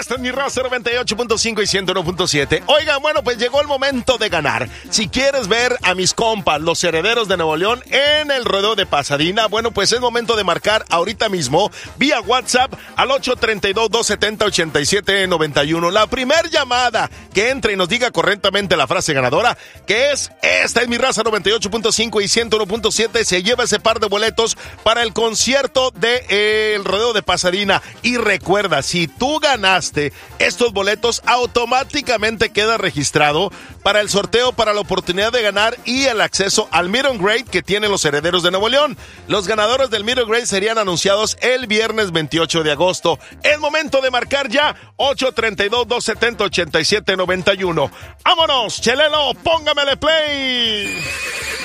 Esta es mi raza 98.5 y 101.7. Oigan, bueno, pues llegó el momento de ganar. Si quieres ver a mis compas, los herederos de Nuevo León, en el rodeo de Pasadena, bueno, pues es momento de marcar ahorita mismo vía WhatsApp al 832-270-8791. La primer llamada que entre y nos diga correctamente la frase ganadora, que es esta es mi raza 98.5 y 101.7, se lleva ese par de boletos para el concierto del rodeo de Pasadena. Y recuerda, si tú ganaste estos boletos, automáticamente queda registrado para el sorteo, para la oportunidad de ganar y el acceso al Meet and Greet que tienen los herederos de Nuevo León. Los ganadores del Meet and Greet serían anunciados el viernes 28 de agosto. Es momento de marcar ya 832-270-8791. ¡Vámonos, Chelelo! ¡Póngamele play!